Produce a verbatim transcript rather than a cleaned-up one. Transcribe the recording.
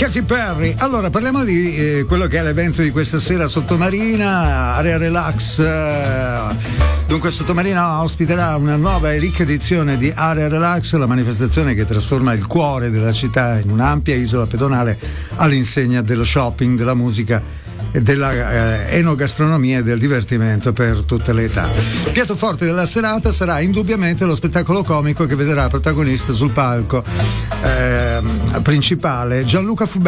Katy Perry. Allora parliamo di eh, quello che è l'evento di questa sera a Sottomarina, Area Relax. Eh, dunque Sottomarina ospiterà una nuova e ricca edizione di Area Relax, la manifestazione che trasforma il cuore della città in un'ampia isola pedonale all'insegna dello shopping, della musica e della eh, enogastronomia e del divertimento per tutte le età. Il piatto forte della serata sarà indubbiamente lo spettacolo comico che vedrà protagonista sul palco eh, principale Gianluca Fubè.